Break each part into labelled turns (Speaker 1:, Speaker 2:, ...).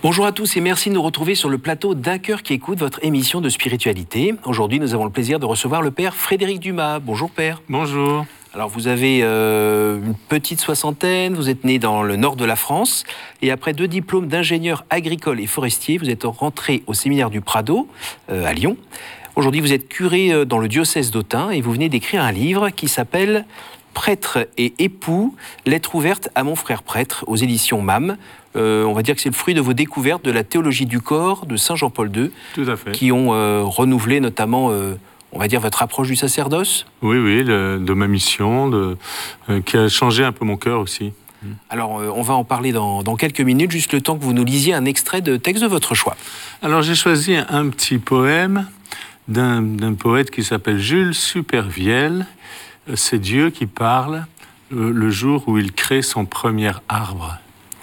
Speaker 1: Bonjour à tous et merci de nous retrouver sur le plateau d'Un cœur qui écoute, votre émission de spiritualité. Aujourd'hui, nous avons le plaisir de recevoir le père Frédéric Dumas. Bonjour père.
Speaker 2: Bonjour.
Speaker 1: Alors vous avez une petite soixantaine, vous êtes né dans le nord de la France et après 2 diplômes d'ingénieur agricole et forestier, vous êtes rentré au séminaire du Prado à Lyon. Aujourd'hui, vous êtes curé dans le diocèse d'Autun et vous venez d'écrire un livre qui s'appelle « Prêtre et époux, lettre ouverte à mon frère prêtre » aux éditions MAM. On va dire que c'est le fruit de vos découvertes de la théologie du corps de Saint Jean-Paul II.
Speaker 2: Tout à fait.
Speaker 1: Qui ont renouvelé notamment, on va dire, votre approche du sacerdoce.
Speaker 2: Oui, de ma mission, qui a changé un peu mon cœur aussi.
Speaker 1: Alors, on va en parler dans quelques minutes, juste le temps que vous nous lisiez un extrait de texte de votre choix.
Speaker 2: Alors, j'ai choisi un petit poème d'un poète qui s'appelle Jules Supervielle. C'est Dieu qui parle le jour où il crée son premier arbre.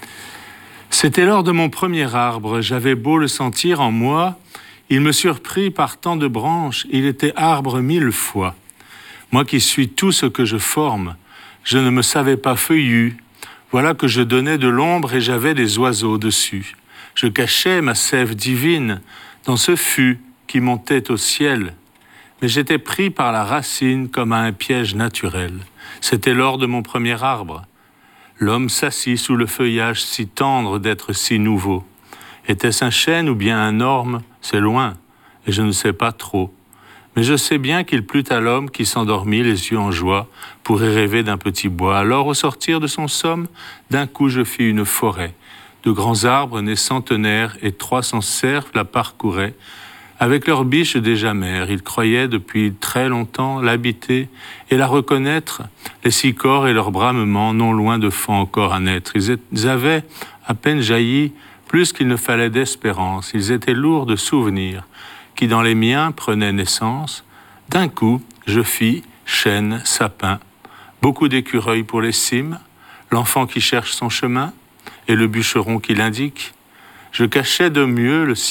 Speaker 2: C'était lors de mon premier arbre, j'avais beau le sentir en moi, il me surprit par tant de branches, il était arbre 1000 fois. Moi qui suis tout ce que je forme, je ne me savais pas feuillu, voilà que je donnais de l'ombre et j'avais des oiseaux dessus. Je cachais ma sève divine dans ce fût qui montait au ciel, mais j'étais pris par la racine comme à un piège naturel. C'était lors de mon premier arbre. L'homme s'assit sous le feuillage si tendre d'être si nouveau. Était-ce un chêne ou bien un orme? C'est loin, et je ne sais pas trop. Mais je sais bien qu'il plut à l'homme qui s'endormit les yeux en joie pour y rêver d'un petit bois. Alors, au sortir de son somme, d'un coup je fis une forêt. De grands arbres nés centenaires et 300 cerfs la parcouraient. Avec leurs biches déjà mères, ils croyaient depuis très longtemps l'habiter et la reconnaître, les 6 corps et leurs bramements, non loin de fond encore à naître. Ils avaient à peine jailli plus qu'il ne fallait d'espérance. Ils étaient lourds de souvenirs qui dans les miens prenaient naissance. D'un coup, je fis chêne, sapin, beaucoup d'écureuils pour les cimes, l'enfant qui cherche son chemin et le bûcheron qui l'indique. Je cachais de mon mieux le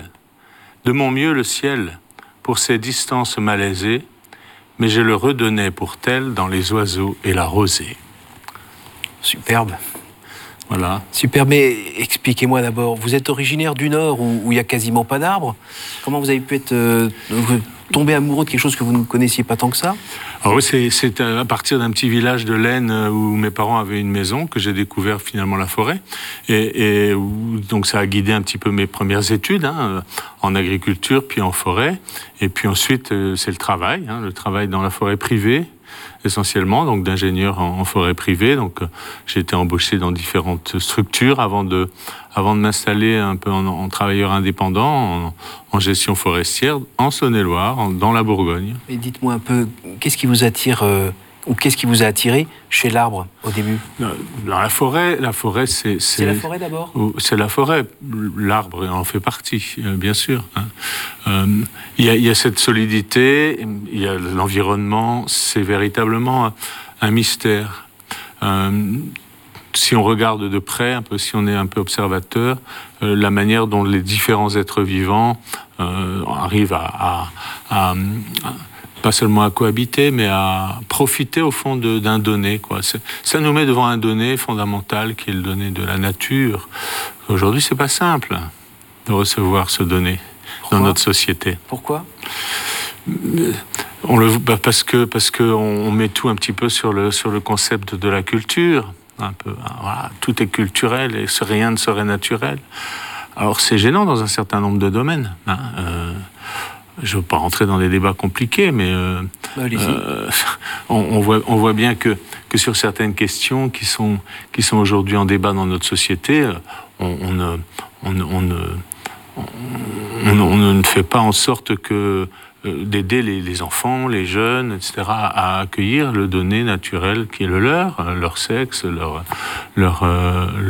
Speaker 2: ciel, pour ces distances malaisées, mais je le redonnais pour tel dans les oiseaux et la rosée.
Speaker 1: Superbe.
Speaker 2: Voilà.
Speaker 1: Super, mais expliquez-moi d'abord, vous êtes originaire du Nord où il n'y a quasiment pas d'arbres. Comment vous avez pu être tomber amoureux de quelque chose que vous ne connaissiez pas tant que ça?
Speaker 2: Alors oui, c'est à partir d'un petit village de l'Aisne où mes parents avaient une maison que j'ai découvert finalement la forêt et où, donc ça a guidé un petit peu mes premières études en agriculture puis en forêt et puis ensuite c'est le travail dans la forêt privée essentiellement, donc d'ingénieur en forêt privée. Donc j'ai été embauché dans différentes structures avant de m'installer un peu en travailleur indépendant, en gestion forestière, en Saône-et-Loire, dans la Bourgogne.
Speaker 1: Et dites-moi un peu, qu'est-ce qui vous attire ou qu'est-ce qui vous a attiré chez l'arbre au début?
Speaker 2: Dans la forêt, c'est...
Speaker 1: C'est la forêt d'abord?
Speaker 2: C'est la forêt. L'arbre en fait partie, bien sûr. Il y a cette solidité, il y a l'environnement, c'est véritablement un mystère. Si on regarde de près, si on est un peu observateur, la manière dont les différents êtres vivants arrivent à pas seulement à cohabiter, mais à profiter au fond d'un donné, quoi. Ça nous met devant un donné fondamental qui est le donné de la nature. Aujourd'hui, c'est pas simple de recevoir ce donné dans notre société.
Speaker 1: Pourquoi?
Speaker 2: Parce que on met tout un petit peu sur le concept de la culture. Un peu, voilà, tout est culturel et rien ne serait naturel. Alors c'est gênant dans un certain nombre de domaines. Je ne veux pas rentrer dans des débats compliqués, mais on voit bien que sur certaines questions qui sont aujourd'hui en débat dans notre société, on ne fait pas en sorte que d'aider les enfants, les jeunes, etc., à accueillir le donné naturel qui est le leur sexe, leur